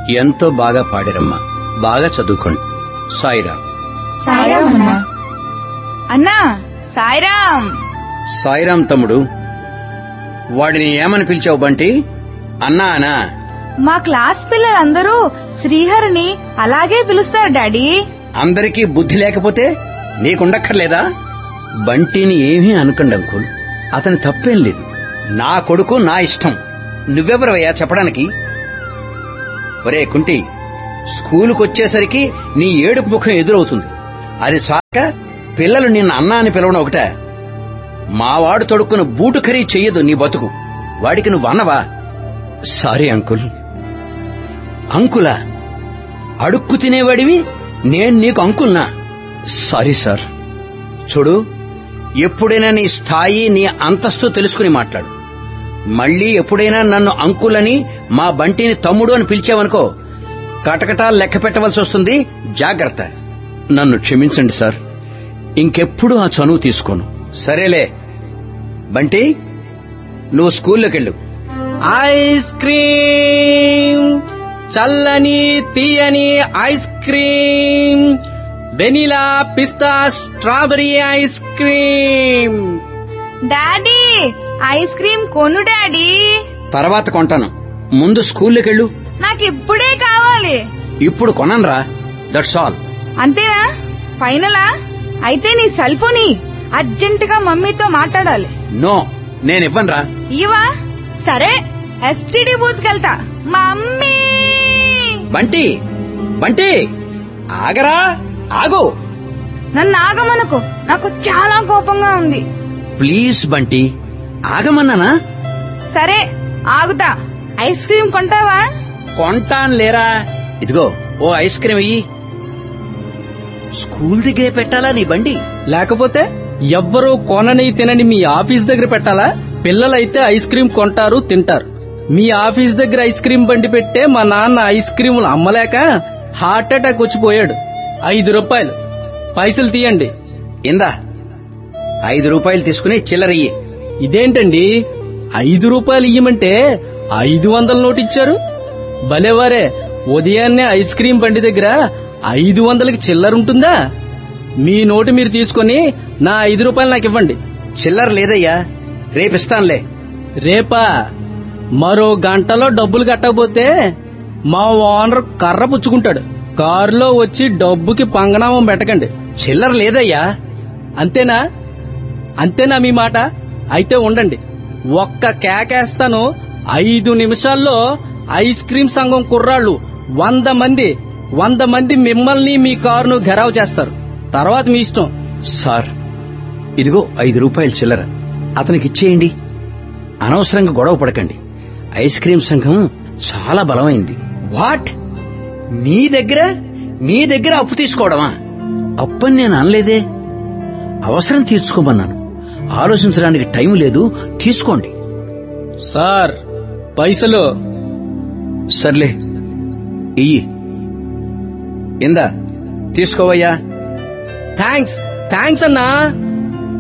ఎంతో బాగా పాడారమ్మా. బాగా చదువుకోండి. సాయిరాం. అన్నా సాయిరాం. సాయిరాం తమ్ముడు. వాడిని ఏమని పిలిచావు బంటి? అన్నా అనా? మా క్లాస్ పిల్లలందరూ శ్రీహరిని అలాగే పిలుస్తారు డాడీ. అందరికీ బుద్ధి లేకపోతే నీకుండక్కర్లేదా? బంటిని ఏమీ అనకండి అంకుల్. అతని తప్పేం లేదు. నా కొడుకు, నా ఇష్టం. నువ్వెవరవయ్యా చెప్పడానికి? ఒరే కుంటి, స్కూలుకొచ్చేసరికి నీ ఏడుపు ముఖం ఎదురవుతుంది. అది చాక పిల్లలు నిన్న అన్నా అని పిలవడం ఒకట. మావాడు తొడుక్కున్న బూటు ఖరీ చెయ్యదు నీ బతుకు. వాడికి నువ్వు అన్నవా? Sorry uncle. అంకులా? అడుక్కు తినేవాడివి నేను నీకు అంకుల్నా? Sorry sir. చూడు, ఎప్పుడైనా నీ స్థాయి, నీ అంతస్తు తెలుసుకుని మాట్లాడు. మళ్లీ ఎప్పుడైనా నన్ను అంకులని, మా బంటిని తమ్ముడు అని పిలిచావనుకో, కటకటాలు లెక్క పెట్టవలసి వస్తుంది. జాగ్రత్త. నన్ను క్షమించండి సార్. ఇంకెప్పుడు ఆ చనువు తీసుకోను. సరేలే బంటి, నువ్వు స్కూల్లోకెళ్ళు. ఐస్ క్రీమ్, చల్లని తీయని ఐస్ క్రీమ్, వెనిలా, పిస్తా, strawberry ice cream. Daddy ice cream కొను డాడీ. తర్వాత కొంటాను. ముందు స్కూల్లోకెళ్ళు. నాకిప్పుడే కావాలి. ఇప్పుడు కొనరా. That's all. అంతేనా? ఫైనలా? అయితే నీ సెల్ ఫోన్ అర్జెంటుగా మమ్మీతో మాట్లాడాలి. నో, నేనివ్వనురా. ఇవా? సరే, STD booth కెళ్తా. Mummy. Bunty, Bunty ఆగరా. ఆగు. నన్ను ఆగమనుకో, నాకు చాలా కోపంగా ఉంది. ప్లీజ్ బంటి, ఆగమన్నానా? సరే ఆగుతా. Ice cream కొంటావా? కొంటాను లేరా. ఇదిగో ఓ ఐస్ క్రీమ్ ఇయ్యి. స్కూల్ దగ్గరే పెట్టాలా నీ బండి? లేకపోతే ఎవ్వరూ కొనని తినని మీ ఆఫీస్ దగ్గర పెట్టాలా? పిల్లలైతే ఐస్ క్రీమ్ కొంటారు, తింటారు. మీ ఆఫీస్ దగ్గర ఐస్ క్రీమ్ బండి పెట్టే మా నాన్న ఐస్ క్రీములు అమ్మలేక హార్ట్ అటాక్ వచ్చిపోయాడు. 5 రూపాయలు. పైసలు తీయండి. ఇందా 5 రూపాయలు తీసుకుని చిల్లరయ్యి. ఇదేంటండి 5 రూపాయలు ఇయ్యమంటే 500 నోటు ఇచ్చారు? భలేవారే, ఉదయాన్నే ఐస్ క్రీమ్ బండి దగ్గర 500కి చిల్లరుంటుందా? మీ నోటు మీరు తీసుకుని నా 5 రూపాయలు నాకు ఇవ్వండి. చిల్లర లేదయ్యా, రేపిస్తానులే. రేపా? మరో గంటలో డబ్బులు కట్టకపోతే మా ఓనర్ కర్ర పుచ్చుకుంటాడు. కారులో వచ్చి డబ్బుకి పంగనామం పెట్టకండి. చిల్లర లేదయ్యా. అంతేనా? అంతేనా మీ మాట? అయితే ఉండండి, ఒక్క కేకేస్తాను. 5 నిమిషాల్లో ఐస్ క్రీమ్ సంఘం కుర్రాళ్ళు 100 మంది మిమ్మల్ని మీ కారును ఘెరావ్ చేస్తారు. తర్వాత మీ ఇష్టం. సార్, ఇదిగో 5 రూపాయలు చిల్లర. అతనికి ఇచ్చేయండి. అనవసరంగా గొడవ పడకండి. ఐస్ క్రీమ్ సంఘం చాలా బలమైంది. వాట్? మీ దగ్గర అప్పు తీసుకోవడమా? అప్పని నేను అనలేదే. అవసరం తీర్చుకోమన్నాను. ఆలోచించడానికి టైం లేదు. తీసుకోండి. సార్, పైసలు. సర్లే ఇయ్యి. ఇందా తీసుకోవయ్యా. థ్యాంక్స్ అన్నా.